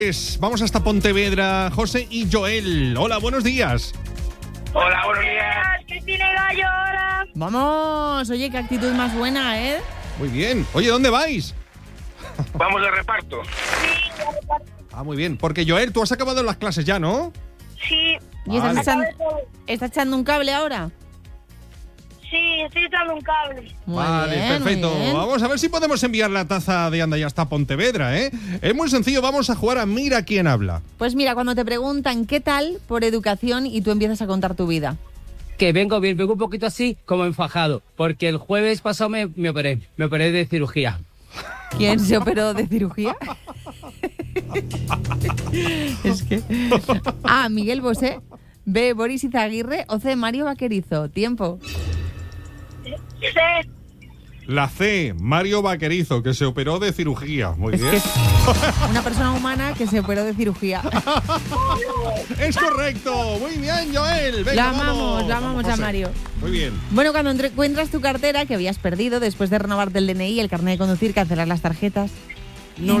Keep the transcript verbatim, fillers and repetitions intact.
Pues vamos hasta Pontevedra, José y Joel. Hola, buenos días. Hola, buenos días. Cristina y Gallo, hola. Vamos, oye, qué actitud más buena, ¿eh? Muy bien. Oye, ¿dónde vais? Vamos de reparto. Sí, Ah, muy bien. Porque Joel, tú has acabado las clases ya, ¿no? sí. ¿Y estás, Vale. echando, estás echando un cable ahora? Sí, estoy echando un cable. Muy Vale, bien, perfecto. muy bien. Vamos a ver si podemos enviar la taza de Anda y hasta Pontevedra, ¿eh? Es muy sencillo, vamos a jugar a Mira quién habla. Pues mira, cuando te preguntan qué tal por educación y tú empiezas a contar tu vida. Que vengo bien, vengo un poquito así como enfajado, porque el jueves pasado me, me operé, me operé de cirugía. ¿Quién se operó de cirugía? Es que... A, Miguel Bosé. B, Boris Izaguirre. O C, Mario Vaquerizo. Tiempo. Sí. La C, Mario Vaquerizo, que se operó de cirugía. Muy Es bien. que es una persona humana que se operó de cirugía. Es correcto. Muy bien, Joel. Venga, La amamos, vamos. la amamos a José. Mario. Muy bien. Bueno, cuando encuentras tu cartera que habías perdido después de renovarte el D N I, el carnet de conducir, cancelar las tarjetas,